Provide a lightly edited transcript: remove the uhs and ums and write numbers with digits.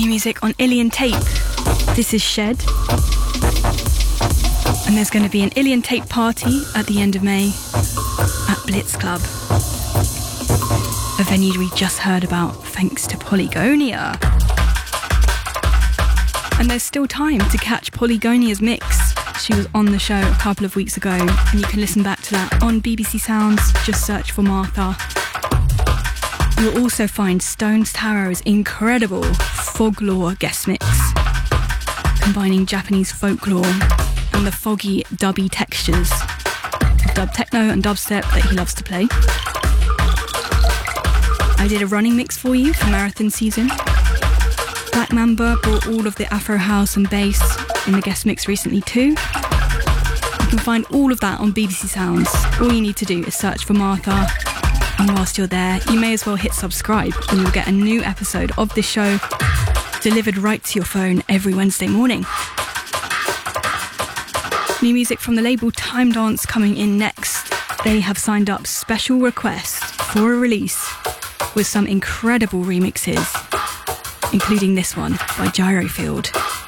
New music on Ilian Tape. This is Shed. And there's going to be an Ilian Tape party at the end of May at Blitz Club, a venue we just heard about thanks to Polygonia. And there's still time to catch Polygonia's mix. She was on the show a couple of weeks ago, and you can listen back to that on BBC Sounds. Just search for Martha. You'll also find Stones Taro's incredible Foglore guest mix, combining Japanese folklore and the foggy, dubby textures of dub techno and dubstep that he loves to play. I did a running mix for you for marathon season. Black Mamba brought all of the Afro house and bass in the guest mix recently too. You can find all of that on BBC Sounds. All you need to do is search for Martha. And whilst you're there, you may as well hit subscribe and you'll get a new episode of this show delivered right to your phone every Wednesday morning. New music from the label Time Dance coming in next. They have signed up special requests for a release with some incredible remixes, including this one by Gyrofield.